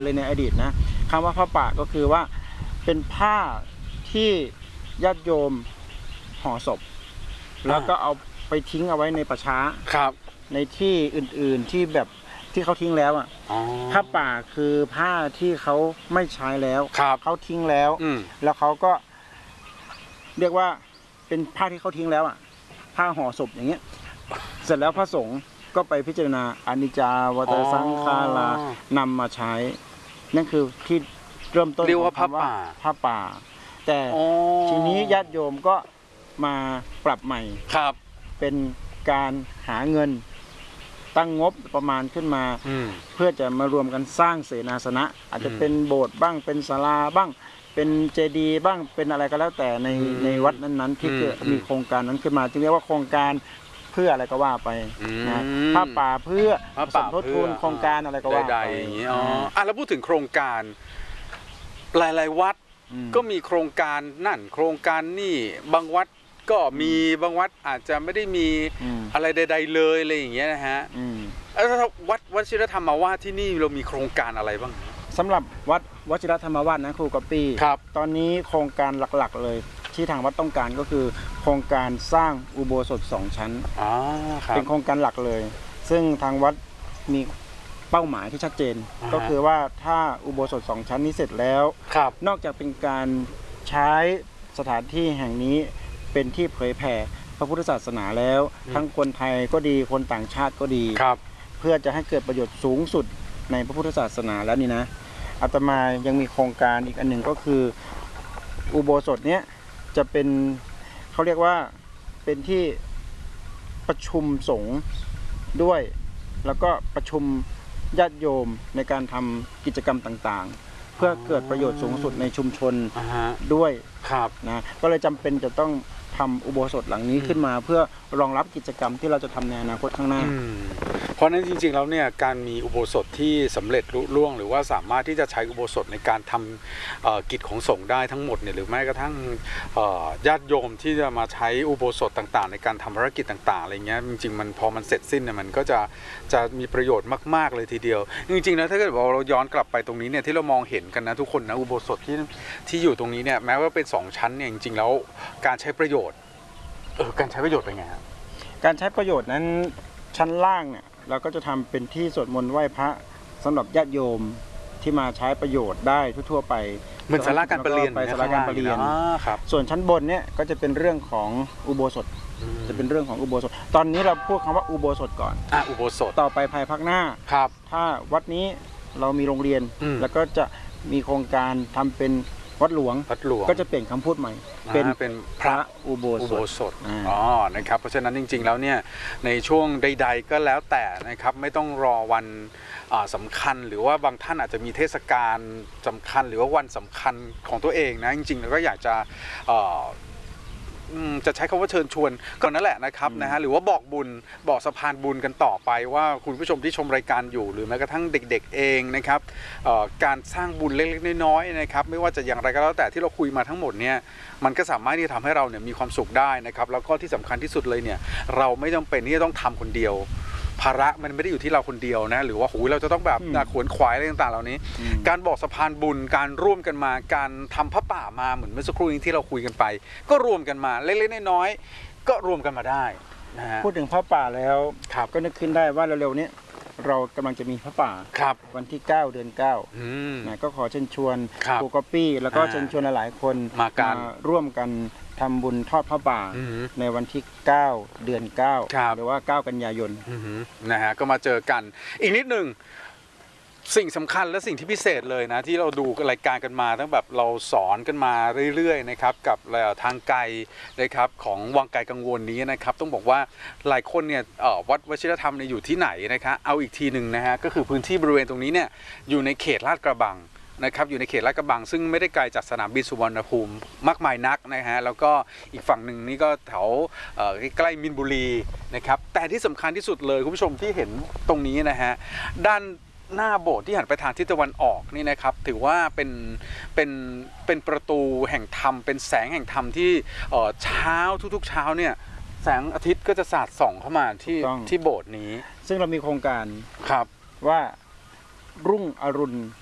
เลยในอดีตนะคำว่าผ้าป่าก็คือว่าเป็นผ้าที่ญาติโยมห่อศพแล้วก็เอาไปทิ้งเอาไว้ในป่าช้าครับในที่อื่นๆที่แบบที่เขาทิ้งแล้วอ่ะผ้าป่าคือผ้าที่เขาไม่ใช้แล้วเขาทิ้งแล้วแล้วเขาก็เรียกว่าเป็นผ้าที่เขาทิ้งแล้วอ่ะผ้าห่อศพอย่างเงี้ยเสร็จแล้วพระสงฆ์ก็ไปพิจารณาอนิจจาวัฏสังขารานำมาใช้นั่นคือที่เริ่มต้นเรียกว่าผ้าป่าแต่ทีนี้ญาติโยมก็มาปรับใหม่ครับเป็นการหาเงินตั้งงบประมาณขึ้นมาเพื่อจะมารวมกันสร้างเสนาสนะอาจจะเป็นโบสถ์บ้างเป็นศาลาบ้างเป็นเจดีย์บ้างเป็นอะไรก็แล้วแต่ในวัดนั้นๆที่มีโครงการนั้นขึ้นมาจึงเรียกว่าโครงการเพื่ออะไรก็ว่าไปนะผ้าป่าเพื่อสมทบทุนโครงการอะไรก็ว่าไปอย่างนี้แล้วพูดถึงโครงการหลายๆวัดก็มีโครงการนั่นโครงการนี่บางวัดก็มีบางวัดอาจจะไม่ได้มีอะไรใดๆเลยอะไรอย่างเงี้ยนะฮะแล้ววัดวชิรธรรมวาสที่นี่เรามีโครงการอะไรบ้างสำหรับวัดวชิรธรรมวาสนะครูกอปปี้ตอนนี้โครงการหลักๆเลยที่ทางวัดต้องการก็คือโครงการสร้างอุโบสถ2 ชั้นเป็นโครงการหลักเลยซึ่งทางวัดมีเป้าหมายที่ชัดเจนก็คือว่าถ้าอุโบสถ2 ชั้นนี้เสร็จแล้วนอกจากเป็นการใช้สถานที่แห่งนี้เป็นที่เผยแผ่พระพุทธศาสนาแล้วทั้งคนไทยก็ดีคนต่างชาติก็ดีเพื่อจะให้เกิดประโยชน์สูงสุดในพระพุทธศาสนาแล้วนี่นะอาตมายังมีโครงการอีกอันหนึ่งก็คืออุโบสถเนี้ยจะเป็นเขาเรียกว่าเป็นที่ประชุมสงฆ์ด้วยแล้วก็ประชุมญาติโยมในการทำกิจกรรมต่างๆเพื่อเกิดประโยชน์สูงสุดในชุมชนด้วยนะก็เลยจำเป็นจะต้องทำอุโบสถหลังนี้ขึ้นมาเพื่อรองรับกิจกรรมที่เราจะทำในอนาคตข้างหน้าเพราะนั้นจริงๆแล้วเนี่ยการมีอุโบสถที่สำเร็จลุล่วงหรือว่าสามารถที่จะใช้อุโบสถในการทำกิจของสงฆ์ได้ทั้งหมดเนี่ยหรือแม้กระทั่งญาติโยมที่จะมาใช้อุโบสถต่างๆในการทำภารกิจต่างๆอะไรเงี้ยจริงๆมันพอมันเสร็จสิ้นเนี่ยมันก็จะมีประโยชน์มากๆเลยทีเดียวจริงๆนะถ้าเกิดเราย้อนกลับไปตรงนี้เนี่ยที่เรามองเห็นกันนะทุกคนนะอุโบสถที่อยู่ตรงนี้เนี่ยแม้ว่าเป็น2 ชั้นเนี่ยจริงๆแล้วการใช้ประโยชน์การใช้ประโยชน์เป็นไงครับการใช้ประโยชน์นั้นชั้นล่างเนี่ยเราก็จะทำเป็นที่สวดมนต์ไหว้พระสำหรับญาติโยมที่มาใช้ประโยชน์ได้ทั่วๆไปเหมือนศาลาการประเรียนไปศาลาการประเรียนส่วนชั้นบนเนี่ยก็จะเป็นเรื่องของอุโบสถจะเป็นเรื่องของอุโบสถตอนนี้เราพูดคำว่าอุโบสถก่อนอุโบสถต่อไปภายภาคหน้าถ้าวัดนี้เรามีโรงเรียนแล้วก็จะมีโครงการทำเป็นวัดหลวงก็จะเปลี่ยนคำพูดใหม่เป็นพระอุโบสถนะครับเพราะฉะนั้นจริงๆแล้วเนี่ยในช่วงใดๆก็แล้วแต่นะครับไม่ต้องรอวันสำคัญหรือว่าบางท่านอาจจะมีเทศกาลสำคัญหรือว่าวันสำคัญของตัวเองนะจริงๆแล้วก็อยากจะใช้คำว่าเชิญชวนก็นั่นแหละนะครับนะฮะหรือว่าบอกบุญบอกสะพานบุญกันต่อไปว่าคุณผู้ชมที่ชมรายการอยู่หรือแม้กระทั่งเด็กๆเองนะครับการสร้างบุญเล็กๆน้อยๆนะครับไม่ว่าจะอย่างไรก็แล้วแต่ที่เราคุยมาทั้งหมดเนี่ยมันก็สามารถที่จะทำให้เราเนี่ยมีความสุขได้นะครับแล้วก็ที่สำคัญที่สุดเลยเนี่ยเราไม่จำเป็นที่จะต้องทำคนเดียวภาระมันไม่ได้อยู่ที่เราคนเดียวนะหรือว่าเราจะต้องแบบขวนขวายอะไรต่างๆเหล่านี้การบอกสะพานบุญการร่วมกันมาการทำผ้าป่ามาเหมือนเมื่อสักครู่นี้ที่เราคุยกันไปก็รวมกันมาเล็กๆน้อยๆก็รวมกันมาได้นะฮะพูดถึงผ้าป่าแล้วก็นึกขึ้นได้ว่าเร็วๆนี้เรากำลังจะมีผ้าป่าวันที่9 เดือน 9นะก็ขอเชิญชวนครูก๊อปปี้แล้วก็เชิญชวนหลายๆคนมาร่วมกันทำบุญทอดผ้าป่าในวันที่9 เดือน 9หรือว่า9 กันยายนนะฮะก็มาเจอกันอีกนิดหนึ่งสิ่งสำคัญและสิ่งที่พิเศษเลยนะที่เราดูรายการกันมาตั้งแบบเราสอนกันมาเรื่อยๆนะครับกับทางไกลนะครับของวังไกลกังวลนี้นะครับต้องบอกว่าหลายคนเนี่ยวัดวชิรธรรมเนี่ยอยู่ที่ไหนนะครับเอาอีกทีหนึ่งนะฮะก็คือพื้นที่บริเวณตรงนี้เนี่ยอยู่ในเขตลาดกระบังนะครับอยู่ในเขตลาดกระบังซึ่งไม่ได้ไกลจากสนามบินสุวรรณภูมิมากมายนักนะฮะแล้วก็อีกฝั่งหนึ่งนี่ก็แถวใกล้มินบุรีนะครับแต่ที่สำคัญที่สุดเลยคุณผู้ชมที่เห็นตรงนี้นะฮะด้านหน้าโบสถ์ที่หันไปทางทิศตะวันออกนี่นะครับถือว่าเป็นประตูแห่งธรรมเป็นแสงแห่งธรรมที่เช้าทุกๆเช้าเนี่ยแสงอาทิตย์ก็จะสาดส่องเข้ามาที่โบสถ์นี้ซึ่งเรามีโครงการครับว่ารุ่งอรุณ